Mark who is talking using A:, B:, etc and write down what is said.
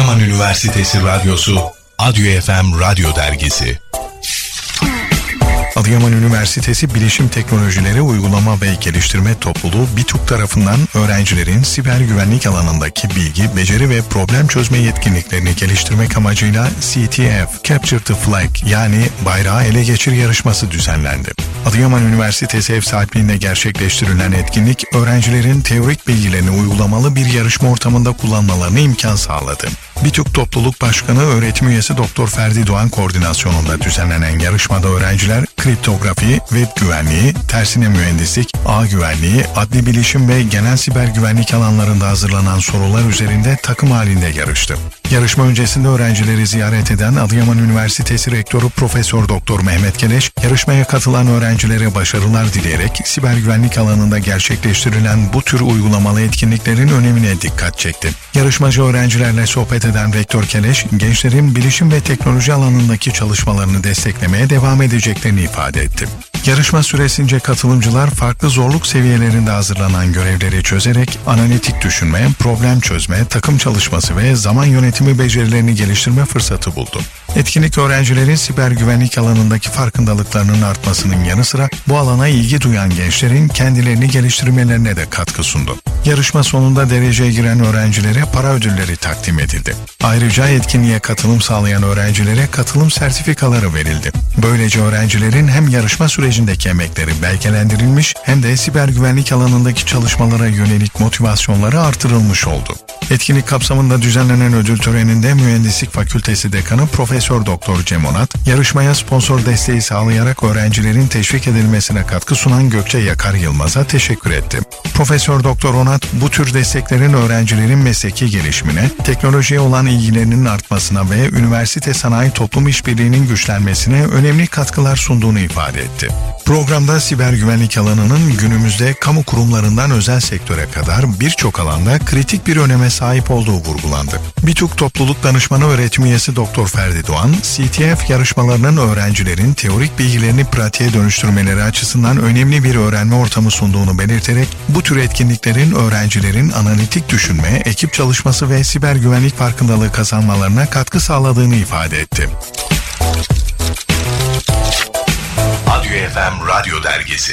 A: Adıyaman Üniversitesi Radyosu, Adyo FM Radyo Dergisi. Adıyaman Üniversitesi Bilişim Teknolojileri Uygulama ve Geliştirme Topluluğu BİTUK tarafından öğrencilerin siber güvenlik alanındaki bilgi, beceri ve problem çözme yetkinliklerini geliştirmek amacıyla CTF, Capture the Flag yani bayrağı ele geçir yarışması düzenlendi. Adıyaman Üniversitesi ev sahipliğinde gerçekleştirilen etkinlik, öğrencilerin teorik bilgilerini uygulamalı bir yarışma ortamında kullanmalarına imkan sağladı. BİTUK Topluluk Başkanı Öğretim Üyesi Dr. Ferdi Doğan koordinasyonunda düzenlenen yarışmada öğrenciler kriptografi, web güvenliği, tersine mühendislik, ağ güvenliği, adli bilişim ve genel siber güvenlik alanlarında hazırlanan sorular üzerinde takım halinde yarıştı. Yarışma öncesinde öğrencileri ziyaret eden Adıyaman Üniversitesi Rektörü Profesör Doktor Mehmet Keleş, yarışmaya katılan öğrencilere başarılar dileyerek siber güvenlik alanında gerçekleştirilen bu tür uygulamalı etkinliklerin önemine dikkat çekti. Yarışmacı öğrencilerle sohbet eden Rektör Keleş, gençlerin bilişim ve teknoloji alanındaki çalışmalarını desteklemeye devam edeceklerini ifade etti. Yarışma süresince katılımcılar farklı zorluk seviyelerinde hazırlanan görevleri çözerek analitik düşünme, problem çözme, takım çalışması ve zaman yönetimi becerilerini geliştirme fırsatı buldu. Etkinlik öğrencilerin siber güvenlik alanındaki farkındalıklarının artmasının yanı sıra bu alana ilgi duyan gençlerin kendilerini geliştirmelerine de katkı sundu. Yarışma sonunda dereceye giren öğrencilere para ödülleri takdim edildi. Ayrıca etkinliğe katılım sağlayan öğrencilere katılım sertifikaları verildi. Böylece öğrencilerin hem yarışma sürecindeki emekleri belgelendirilmiş hem de siber güvenlik alanındaki çalışmalara yönelik motivasyonları artırılmış oldu. Etkinlik kapsamında düzenlenen ödül töreninde Mühendislik Fakültesi Dekanı Profesör Doktor Cem Onat, yarışmaya sponsor desteği sağlayarak öğrencilerin teşvik edilmesine katkı sunan Gökçe Yakar Yılmaz'a teşekkür etti. Profesör Doktor Onat, bu tür desteklerin öğrencilerin mesleki gelişimine, teknolojiye olan ilgilerinin artmasına ve üniversite sanayi toplum işbirliğinin güçlenmesine önemli katkılar sunduğunu ifade etti. Programda siber güvenlik alanının günümüzde kamu kurumlarından özel sektöre kadar birçok alanda kritik bir öneme sahip olduğu vurgulandı. BİTUK Topluluk Danışmanı Öğretim Üyesi Dr. Ferdi Doğan, CTF yarışmalarının öğrencilerin teorik bilgilerini pratiğe dönüştürmeleri açısından önemli bir öğrenme ortamı sunduğunu belirterek, bu tür etkinliklerin öğrencilerin analitik düşünme, ekip çalışması ve siber güvenlik farkındalığı kazanmalarına katkı sağladığını ifade etti. Adyo FM Radyo Dergisi.